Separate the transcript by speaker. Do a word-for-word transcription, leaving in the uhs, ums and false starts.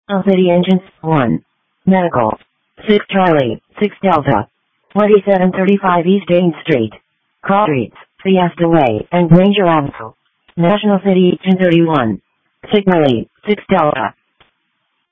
Speaker 1: L City Engines, one. Medical. six Charlie, six Delta. twenty-seven thirty-five East Dane Street. Call Streets, Fiesta Way, and Ranger Avenue. National City, ten thirty-one. Signally, six Delta.